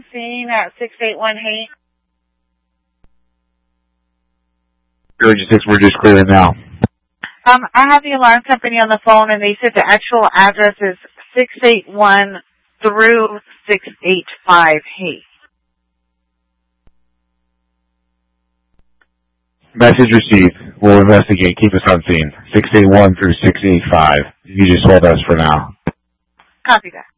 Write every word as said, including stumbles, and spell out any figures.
scene at six eight one Haight. Georgia six, we're just clearing now. Um, I have the alarm company on the phone, and they said the actual address is six eight one through six eight five Haight. Message received. We'll investigate. Keep us on scene. six eight one through six eight five. You just hold us for now. Copy that.